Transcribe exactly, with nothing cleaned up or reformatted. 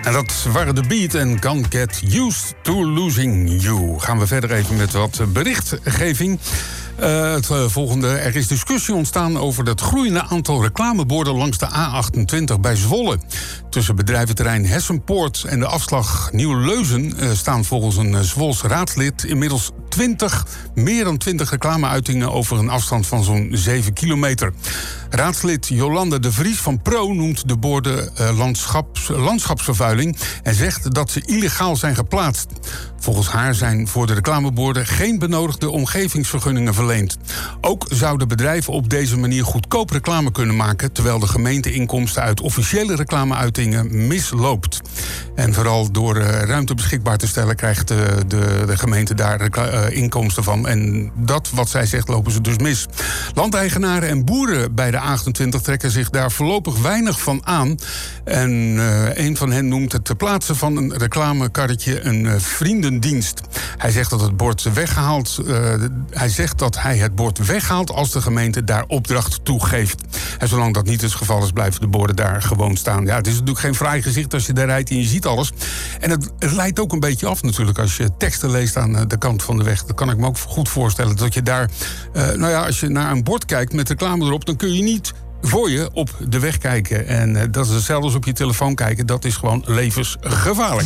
En dat waren de Beat en Can't Get Used to Losing You. Gaan we verder even met wat berichtgeving. Uh, het uh, volgende. Er is discussie ontstaan over het groeiende aantal reclameborden langs de A achtentwintig bij Zwolle. Tussen bedrijventerrein Hessenpoort en de afslag Nieuw-Leuzen uh, staan volgens een uh, Zwols raadslid inmiddels twintig, meer dan twintig reclameuitingen over een afstand van zo'n zeven kilometer. Raadslid Jolande de Vries van Pro noemt de borden uh, landschaps, landschapsvervuiling en zegt dat ze illegaal zijn geplaatst. Volgens haar zijn voor de reclameborden geen benodigde omgevingsvergunningen verleend. Ook zouden bedrijven op deze manier goedkoop reclame kunnen maken, terwijl de gemeenteinkomsten uit officiële reclameuitingen misloopt. En vooral door uh, ruimte beschikbaar te stellen krijgt uh, de, de gemeente daar recla- uh, inkomsten van. En dat, wat zij zegt, lopen ze dus mis. Landeigenaren en boeren bij de A achtentwintig trekken zich daar voorlopig weinig van aan. En uh, een van hen noemt het te plaatsen van een reclamekarretje een uh, vriendendienst. Hij zegt dat het bord weggehaald. Uh, hij zegt dat hij het bord weghaalt als de gemeente daar opdracht toe geeft. En zolang dat niet het geval is, blijven de borden daar gewoon staan. Ja, het is natuurlijk geen fraai gezicht als je daar rijdt en je ziet alles. En het, het leidt ook een beetje af natuurlijk als je teksten leest aan de kant van de weg. Dat kan ik me ook goed voorstellen. Dat je daar, uh, nou ja, als je naar een bord kijkt met reclame erop, dan kun je niet voor je op de weg kijken. En uh, dat is hetzelfde als op je telefoon kijken. Dat is gewoon levensgevaarlijk.